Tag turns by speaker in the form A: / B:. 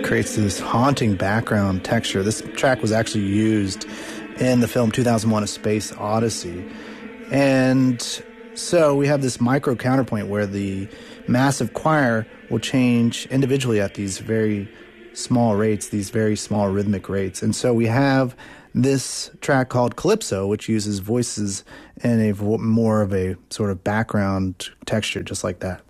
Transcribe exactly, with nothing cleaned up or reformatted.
A: creates this haunting background texture. This track was actually used in the film two thousand one: A Space Odyssey. And so we have this micro counterpoint where the massive choir will change individually at these very small rates, these very small rhythmic rates. And so we have this track called Calypso, which uses voices in a vo- more of a sort of background texture, just like that.